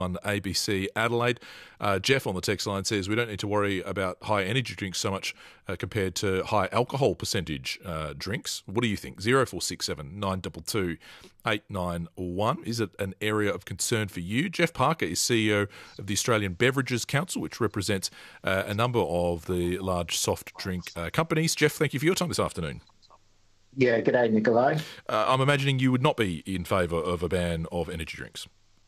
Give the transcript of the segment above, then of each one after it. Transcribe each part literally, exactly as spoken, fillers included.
on A B C Adelaide. Uh, Jeff on the text line says we don't need to worry about high energy drinks so much uh, compared to high alcohol percentage uh, drinks. What do you think? zero four six seven nine two two eight nine one. Is it an area of concern for you? Jeff Parker is C E O of the Australian Beverages Council, which represents uh, a number of the large soft drink uh, companies. Jeff, thank you for your time this afternoon. Yeah, good day, Nikolai. Uh, I'm imagining you would not be in favour of a ban of energy drinks.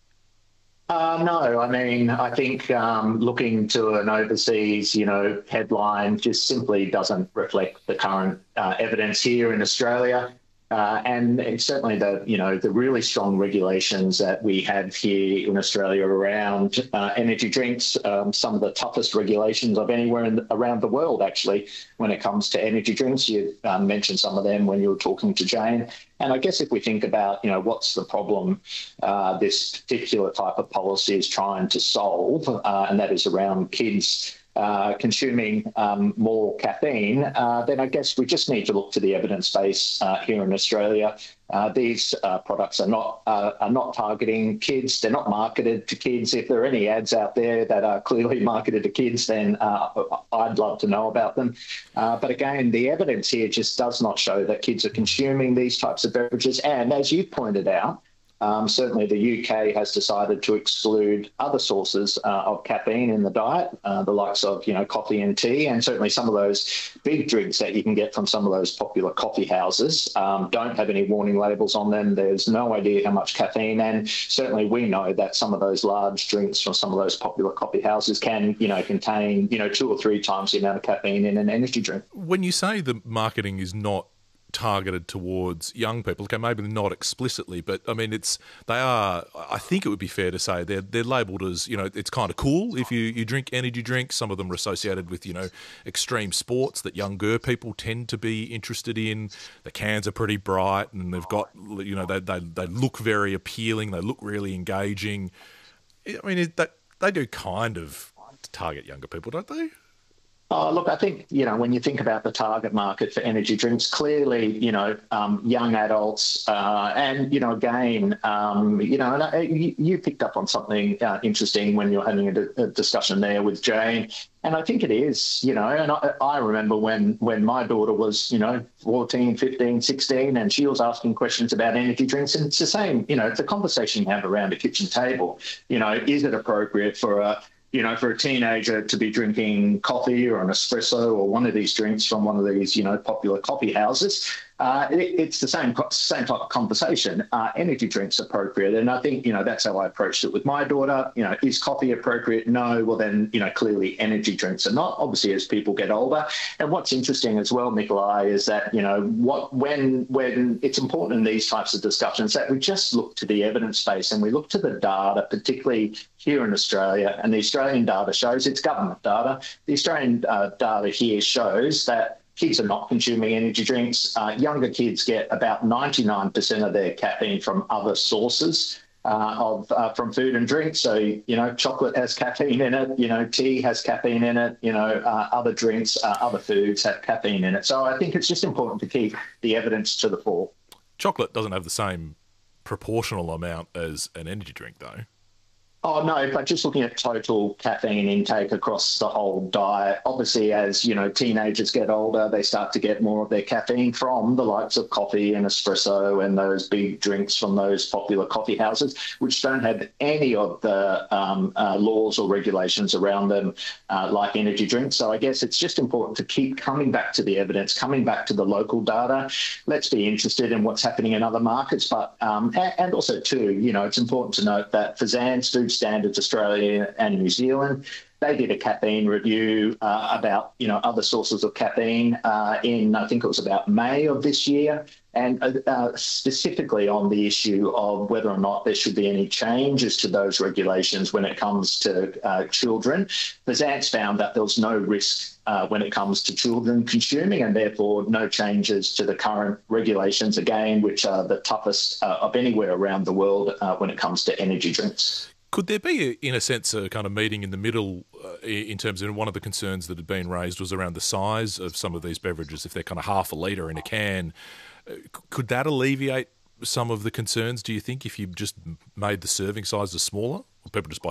Uh, no, I mean, I think um, looking to an overseas, you know, headline just simply doesn't reflect the current uh, evidence here in Australia. Uh, and it's certainly the, you know, the really strong regulations that we have here in Australia around uh, energy drinks, um, some of the toughest regulations of anywhere in the, around the world, actually, when it comes to energy drinks. You um, mentioned some of them when you were talking to Jane. And I guess if we think about, you know, what's the problem uh, this particular type of policy is trying to solve, uh, and that is around kids Uh, consuming um, more caffeine, uh, then I guess we just need to look to the evidence base uh, here in Australia. Uh, these uh, products are not uh, are not targeting kids. They're not marketed to kids. If there are any ads out there that are clearly marketed to kids, then uh, I'd love to know about them. Uh, but again, the evidence here just does not show that kids are consuming these types of beverages. And as you pointed out, Um, certainly the U K has decided to exclude other sources uh, of caffeine in the diet, uh, the likes of, you know, coffee and tea, and certainly some of those big drinks that you can get from some of those popular coffee houses um, don't have any warning labels on them. There's no idea how much caffeine, and certainly we know that some of those large drinks from some of those popular coffee houses can, you know, contain, you know, two or three times the amount of caffeine in an energy drink. When you say the marketing is not targeted towards young people, okay, maybe not explicitly, but I mean, it's they are. I think it would be fair to say they're they're labelled as, you know, it's kind of cool if you you drink energy drinks. Some of them are associated with, you know, extreme sports that younger people tend to be interested in. The cans are pretty bright, and they've got, you know, they they they look very appealing. They look really engaging. I mean, it, that they do kind of target younger people, don't they? Oh, look, I think, you know, when you think about the target market for energy drinks, clearly, you know, um, young adults uh, and, you know, again, um, you know, and I, you, you picked up on something uh, interesting when you were having a, a discussion there with Jane. And I think it is, you know, and I, I remember when, when my daughter was, you know, fourteen, fifteen, sixteen, and she was asking questions about energy drinks. And it's the same, you know, it's a conversation you have around a kitchen table. You know, is it appropriate for a you know, for a teenager to be drinking coffee or an espresso or one of these drinks from one of these, you know, popular coffee houses? Uh, it, it's the same same type of conversation. Uh, energy drinks appropriate, and I think, you know, that's how I approached it with my daughter. You know, is coffee appropriate? No. Well, then, you know, clearly energy drinks are not. Obviously, as people get older, and what's interesting as well, Nikolai, is that, you know, what when when it's important in these types of discussions that we just look to the evidence base and we look to the data, particularly here in Australia, and the Australian data shows, it's government data. The Australian uh, data here shows that kids are not consuming energy drinks. Uh, younger kids get about ninety-nine percent of their caffeine from other sources uh, of uh, from food and drink. So, you know, chocolate has caffeine in it, you know, tea has caffeine in it, you know, uh, other drinks, uh, other foods have caffeine in it. So I think it's just important to keep the evidence to the fore. Chocolate doesn't have the same proportional amount as an energy drink, though. Oh, no, but just looking at total caffeine intake across the whole diet, obviously as, you know, teenagers get older, they start to get more of their caffeine from the likes of coffee and espresso and those big drinks from those popular coffee houses, which don't have any of the um, uh, laws or regulations around them uh, like energy drinks. So I guess it's just important to keep coming back to the evidence, coming back to the local data. Let's be interested in what's happening in other markets, but um, and, and also, too, you know, it's important to note that Fsanz, Food Standards Australia and New Zealand, they did a caffeine review uh, about, you know, other sources of caffeine uh, in, I think it was about May of this year, and uh, specifically on the issue of whether or not there should be any changes to those regulations when it comes to uh, children. Fsanz found that there was no risk uh, when it comes to children consuming, and therefore no changes to the current regulations, again, which are the toughest uh, of anywhere around the world uh, when it comes to energy drinks. Could there be, in a sense, a kind of meeting in the middle uh, in terms of one of the concerns that had been raised was around the size of some of these beverages? If they're kind of half a litre in a can, uh, could that alleviate some of the concerns, do you think, if you just made the serving sizes smaller? Or people just buy